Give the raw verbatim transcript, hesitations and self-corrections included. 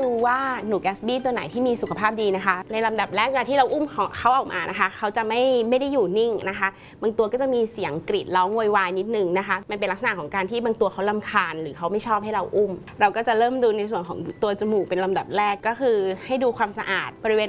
ดูว่าหนูแกสบี้ตัวไหนที่มีสุขภาพดีนะคะในลำดับแรกเวลาที่เราอุ้มเขาออกมานะคะเขาจะไม่ไม่ได้อยู่นิ่งนะคะบางตัวก็จะมีเสียงกรีดร้องโวยวายนิดนึงนะคะมันเป็นลักษณะของการที่บางตัวเขารำคาญหรือเขาไม่ชอบให้เราอุ้มเราก็จะเริ่มดูในส่วนของตัวจมูกเป็นลำดับแรกก็คือให้ดูความสะอาดบริเวณ